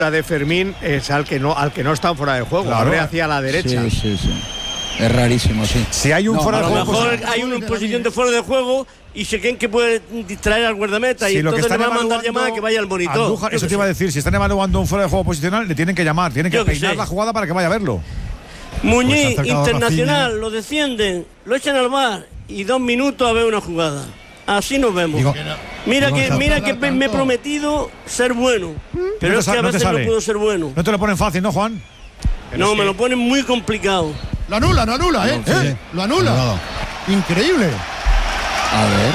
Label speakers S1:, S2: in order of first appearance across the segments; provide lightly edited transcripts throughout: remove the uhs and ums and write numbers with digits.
S1: de Fermín es al que no está fuera de juego,
S2: claro.
S1: Abre hacia la derecha.
S3: Sí. Es rarísimo, sí.
S2: Si hay un fuera de juego,
S4: a lo mejor hay una posición de fuera de juego y se creen que puede distraer al guardameta y entonces le va a mandar llamada que vaya al monitor.
S2: Andújar, eso te iba a decir, si están evaluando un fuera de juego posicional, le tienen que llamar, tienen que peinar la jugada para que vaya a verlo.
S4: Muñiz, Internacional, lo descienden, lo echan al VAR y 2 minutos a ver una jugada. Así nos vemos. Mira que me he prometido ser bueno, pero es que a veces no puedo ser bueno.
S2: No te lo ponen fácil, ¿no, Juan?
S4: No, me lo ponen muy complicado.
S5: Lo anula, ¿eh?
S3: No, sí.
S5: Lo anula. Increíble.
S3: A ver.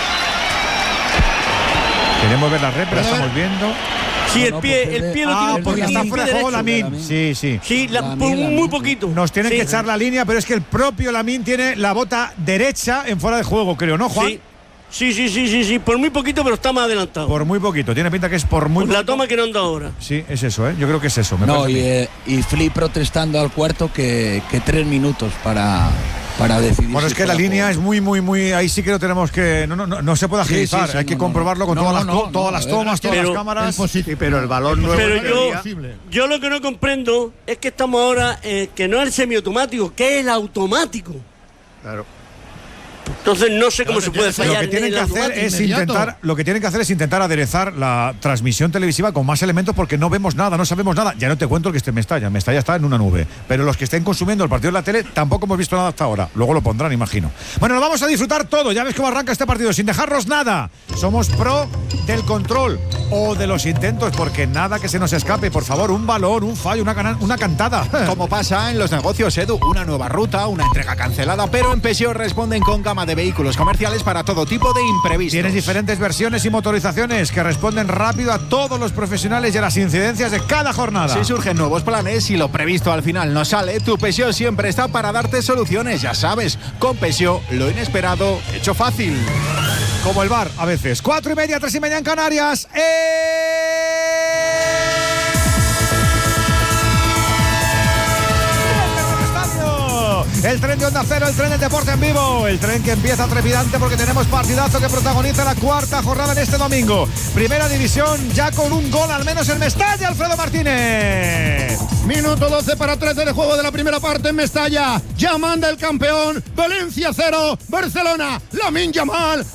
S2: Queremos ver la repra, estamos viendo.
S4: Sí, el pie lo tiene un
S2: porque
S4: poquito.
S2: está fuera de juego Lamine. Sí.
S4: Sí, muy poquito.
S2: Nos tienen que echar la línea, pero es que el propio Lamine tiene la bota derecha en fuera de juego, creo, ¿no, Juan?
S4: Sí, por muy poquito, pero está más adelantado.
S2: Por muy poquito, tiene pinta que es por muy poquito.
S4: La toma que no anda ahora.
S2: Sí, es eso, yo creo que es eso.
S3: Y Flick protestando al cuarto que 3 minutos para decidir.
S2: Bueno, es que la línea es muy, ahí sí que lo tenemos que. No se puede agilizar, hay que comprobarlo con todas las tomas, todas las cámaras.
S1: Sí, pero el balón nuevo.
S4: Pero yo lo que no comprendo es que estamos ahora, que no es el semiautomático, que es el automático.
S1: Claro.
S4: Entonces no sé cómo se puede fallar.
S2: Lo que tienen que hacer es intentar aderezar la transmisión televisiva con más elementos porque no vemos nada, no sabemos nada. Ya no te cuento el que esté en Mestalla. Mestalla está en una nube. Pero los que estén consumiendo el partido en la tele tampoco hemos visto nada hasta ahora. Luego lo pondrán, imagino. Bueno, lo vamos a disfrutar todo. Ya ves cómo arranca este partido sin dejarnos nada. Somos pro del control o de los intentos porque nada que se nos escape. Por favor, un balón, un fallo, una cantada.
S6: Como pasa en los negocios, Edu. Una nueva ruta, una entrega cancelada, pero en Peugeot responden con gama de vehículos comerciales para todo tipo de imprevistos.
S2: Tienes diferentes versiones y motorizaciones que responden rápido a todos los profesionales y a las incidencias de cada jornada.
S6: Si surgen nuevos planes y lo previsto al final no sale, tu Peugeot siempre está para darte soluciones. Ya sabes, con Peugeot lo inesperado hecho fácil.
S2: Como el bar a veces. 4:30, 3:30 en Canarias. El tren de Onda Cero, el tren del deporte en vivo, el tren que empieza trepidante porque tenemos partidazo que protagoniza la cuarta jornada en este domingo. Primera división ya con un gol al menos en Mestalla, Alfredo Martínez.
S5: Minuto 12 para 13 de juego de la primera parte en Mestalla. Ya manda el campeón. Valencia 0, Barcelona, Lamine Yamal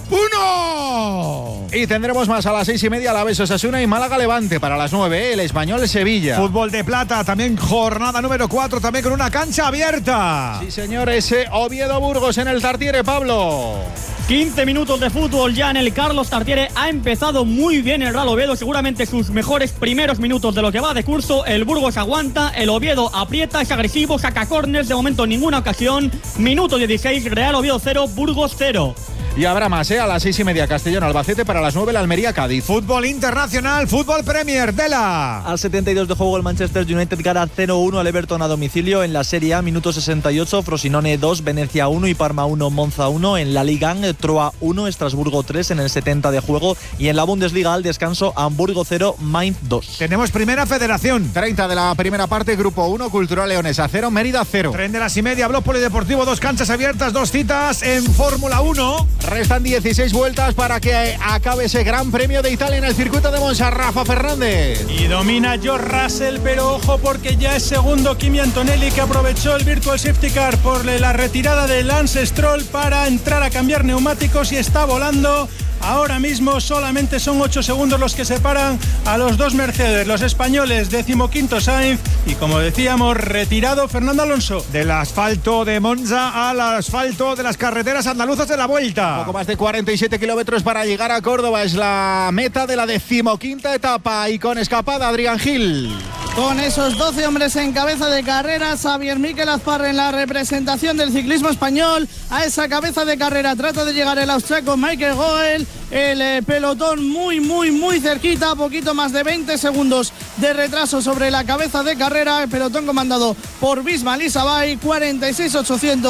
S5: 1.
S6: Y tendremos más a las 6:30 Alavés Osasuna y Málaga Levante. Para las 9 el Español Sevilla.
S2: Fútbol de plata, también jornada número 4, también con una cancha abierta.
S6: Sí, señor, ese Oviedo Burgos en el Tartiere, Pablo.
S7: 15 minutos de fútbol ya en el Carlos Tartiere. Ha empezado muy bien el Real Oviedo, seguramente sus mejores primeros minutos de lo que va de curso. El Burgos aguanta, el Oviedo aprieta, es agresivo, saca córners, de momento ninguna ocasión. Minuto 16, Real Oviedo 0, Burgos 0.
S6: Y habrá más, a las 6:30 Castellón Albacete, para las 9 la Almería Cádiz.
S2: Fútbol internacional, fútbol Premier, Dela.
S8: Al 72 de juego el Manchester United gana 0-1 al Everton a domicilio. En la Serie A, minuto 68, Frosinone 2, Venecia 1 y Parma 1, Monza 1. En la Liga, Troa 1, Estrasburgo 3 en el 70 de juego. Y en la Bundesliga, al descanso, Hamburgo 0, Mainz 2.
S2: Tenemos primera federación.
S6: 30 de la primera parte, Grupo 1, Cultural Leonesa 0, Mérida 0.
S2: Tren de las y media, Blog Polideportivo, 2 canchas abiertas, 2 citas en Fórmula 1.
S6: Restan 16 vueltas para que acabe ese Gran Premio de Italia en el circuito de Monza. Rafa Fernández.
S9: Y domina George Russell, pero ojo porque ya es segundo Kimi Antonelli, que aprovechó el Virtual Safety Car por la retirada de Lance Stroll para entrar a cambiar neumáticos y está volando. Ahora mismo solamente son 8 segundos los que separan a los dos Mercedes, los españoles, 15º Sainz y, como decíamos, retirado Fernando Alonso.
S2: Del asfalto de Monza al asfalto de las carreteras andaluzas de la Vuelta.
S6: Poco más de 47 kilómetros para llegar a Córdoba. Es la meta de la 15ª etapa y con escapada Adrián Gil.
S10: Con esos 12 hombres en cabeza de carrera, Xavier Miquel Azpar en la representación del ciclismo español. A esa cabeza de carrera trata de llegar el austriaco Michael Goel. El pelotón muy cerquita, poquito más de 20 segundos de retraso sobre la cabeza de carrera. El pelotón comandado por Bisma Lisabay, 46.800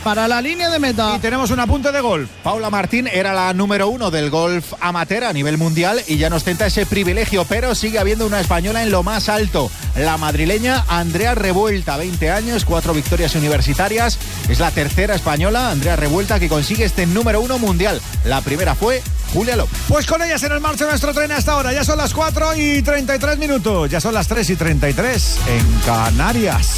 S10: para la línea de meta.
S2: Y tenemos un apunte de golf.
S6: Paula Martín era la número 1 del golf amateur a nivel mundial y ya nos tenta ese privilegio, pero sigue habiendo una española en lo más alto. La madrileña Andrea Revuelta, 20 años, 4 victorias universitarias. Es la tercera española, Andrea Revuelta, que consigue este número 1 mundial. La primera fue Julia López.
S2: Pues con ellas en el marcha nuestro tren hasta ahora. Ya son las 4:33. Ya son las 3:33 en Canarias.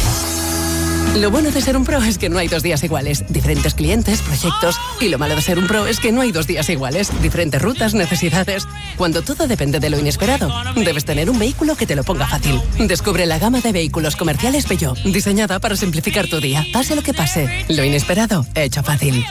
S11: Lo bueno de ser un pro es que no hay 2 días iguales. Diferentes clientes, proyectos. Y lo malo de ser un pro es que no hay 2 días iguales. Diferentes rutas, necesidades. Cuando todo depende de lo inesperado, debes tener un vehículo que te lo ponga fácil. Descubre la gama de vehículos comerciales Peugeot, diseñada para simplificar tu día. Pase lo que pase, lo inesperado, hecho fácil.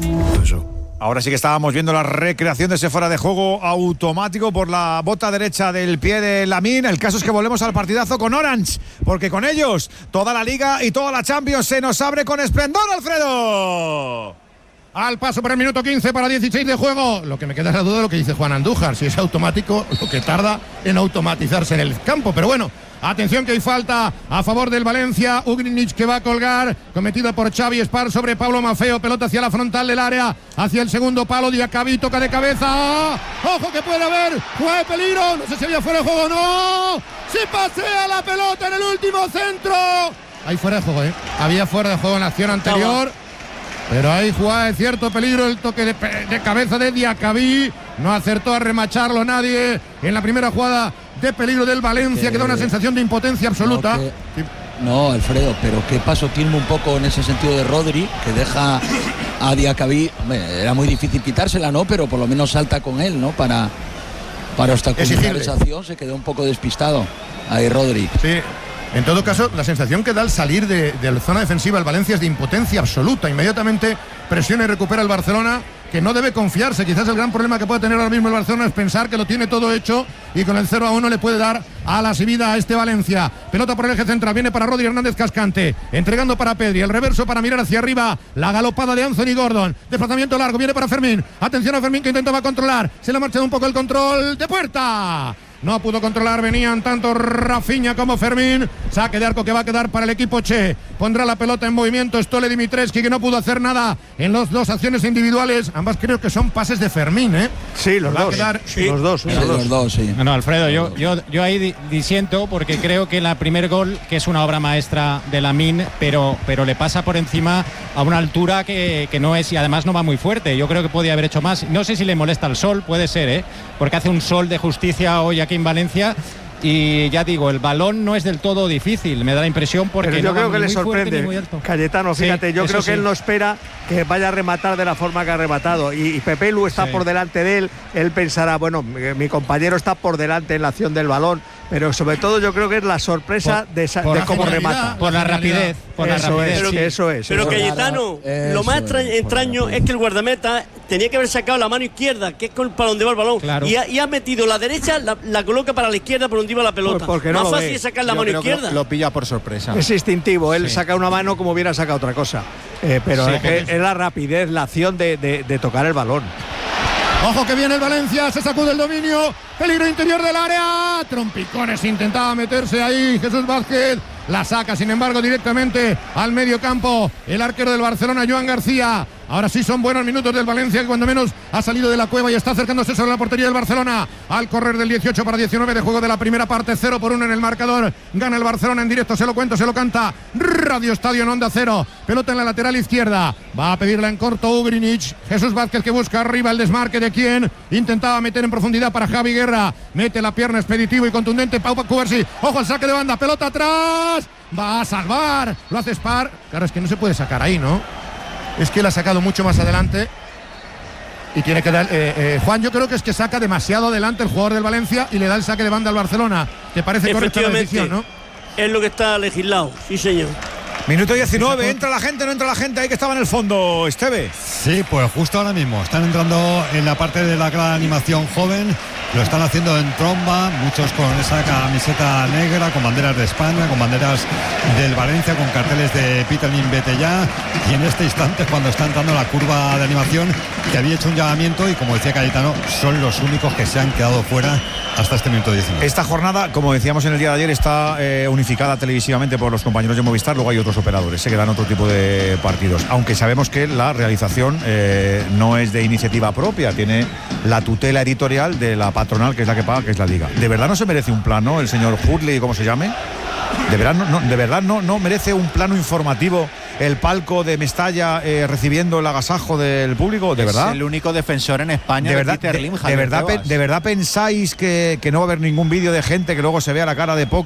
S2: Ahora sí que estábamos viendo la recreación de ese fuera de juego automático por la bota derecha del pie de Lamine. El caso es que volvemos al partidazo con Orange, porque con ellos toda la Liga y toda la Champions se nos abre con esplendor, Alfredo.
S5: Al paso por el minuto 15 para 16 de juego. Lo que me queda es la duda de lo que dice Juan Andújar, si es automático, lo que tarda en automatizarse en el campo. Pero bueno, atención que hay falta a favor del Valencia. Ugrinic que va a colgar, cometida por Xavi Espar sobre Pablo Maffeo. Pelota hacia la frontal del área, hacia el segundo palo. Diacabí toca de cabeza. ¡Ojo que puede haber! ¡Fue peligro! No sé si había fuera de juego o no. ¡Se pasea la pelota en el último centro! Ahí fuera de juego, Había fuera de juego en la acción anterior. Pero ahí jugaba de cierto peligro el toque de cabeza de Diacabí. No acertó a remacharlo nadie en la primera jugada de peligro del Valencia, que da una sensación de impotencia absoluta.
S3: No, Alfredo, pero qué paso tiene un poco en ese sentido de Rodri, que deja a Diacabí. Era muy difícil quitársela, ¿no? Pero por lo menos salta con él, ¿no? Para obstaculizar esa acción. Se quedó un poco despistado ahí Rodri.
S5: Sí. En todo caso, la sensación que da al salir de la zona defensiva el Valencia es de impotencia absoluta. Inmediatamente presiona y recupera el Barcelona, que no debe confiarse. Quizás el gran problema que puede tener ahora mismo el Barcelona es pensar que lo tiene todo hecho y con el 0-1 le puede dar alas y vida a este Valencia. Pelota por el eje central, viene para Rodri Hernández Cascante, entregando para Pedri, el reverso para mirar hacia arriba, la galopada de Anthony Gordon, desplazamiento largo, viene para Fermín, atención a Fermín que intentaba controlar, se le ha marchado un poco el control de puerta. No pudo controlar, venían tanto Rafinha como Fermín. Saque de arco que va a quedar para el equipo Che. Pondrá la pelota en movimiento Stole Dimitrescu, que no pudo hacer nada en las 2 acciones individuales. Ambas creo que son pases de Fermín,
S1: Sí, los dos.
S3: Los dos, sí.
S12: No, Alfredo, yo ahí disiento porque creo que el primer gol, que es una obra maestra de Lamine, pero le pasa por encima a una altura que no es, y además no va muy fuerte. Yo creo que podía haber hecho más. No sé si le molesta el sol, puede ser, porque hace un sol de justicia hoy aquí en Valencia. Y ya digo, el balón no es del todo difícil, me da la impresión, porque
S1: pero yo creo que le sorprende
S12: fuerte,
S1: Cayetano, fíjate, yo creo que él no espera que vaya a rematar de la forma que ha rematado, y Pepe Lu está por delante de él pensará, bueno, mi compañero está por delante en la acción del balón, pero sobre todo yo creo que es la sorpresa de cómo remata.
S12: Por la rapidez.
S1: Eso es.
S4: Pero Cayetano, lo más extraño es que el guardameta tenía que haber sacado la mano izquierda, que es para donde va el balón,
S12: claro.
S4: y ha metido la derecha, la coloca para la izquierda por donde iba la pelota.
S1: Porque
S4: más fácil es sacar la mano izquierda.
S6: Lo pilla por sorpresa.
S1: Es instintivo, él saca una mano como hubiera sacado otra cosa. Pero es la rapidez, la acción de tocar el balón.
S5: Ojo que viene el Valencia, se sacude el dominio, peligro interior del área, trompicones, intentaba meterse ahí Jesús Vázquez, la saca sin embargo directamente al medio campo el arquero del Barcelona, Joan García. Ahora sí son buenos minutos del Valencia, que cuando menos ha salido de la cueva y está acercándose sobre la portería del Barcelona. Al correr del 18 para 19 de juego de la primera parte, 0-1 en el marcador. Gana el Barcelona en directo, se lo cuento, se lo canta Radio Estadio en Onda Cero. Pelota en la lateral izquierda, va a pedirla en corto Ugrinic. Jesús Vázquez que busca arriba el desmarque de quien intentaba meter en profundidad para Javi Guerra. Mete la pierna expeditivo y contundente Pau Cubarsí. Ojo al saque de banda, pelota atrás. Va a salvar, lo hace Spar. Claro, es que no se puede sacar ahí, ¿no? Es que él ha sacado mucho más adelante y tiene que dar Juan, yo creo que es que saca demasiado adelante el jugador del Valencia y le da el saque de banda al Barcelona. ¿Te parece correcta la decisión, no?
S4: Es lo que está legislado, sí señor.
S2: Minuto 19, entra la gente, no entra la gente, ahí que estaba en el fondo, Esteve.
S13: Sí, pues justo ahora mismo están entrando en la parte de la gran animación joven lo están haciendo en tromba, muchos con esa camiseta negra, con banderas de España, con banderas del Valencia, con carteles de Peterlin vete ya, y en este instante cuando está entrando la curva de animación, que había hecho un llamamiento y como decía Cayetano, son los únicos que se han quedado fuera hasta este minuto 19.
S2: Esta jornada, como decíamos en el día de ayer, está unificada televisivamente por los compañeros de Movistar, luego hay otros operadores, se quedan otro tipo de partidos, aunque sabemos que la realización no es de iniciativa propia, tiene la tutela editorial de la patronal, que es la que paga, que es la Liga. ¿De verdad no se merece un plano el señor Hurley, como se llame? ¿De verdad no merece un plano informativo el palco de Mestalla recibiendo el agasajo del público? ¿De verdad?
S6: Es el único defensor en España de Peter Lim,
S2: ¿De verdad pensáis que no va a haber ningún vídeo de gente que luego se vea la cara de poco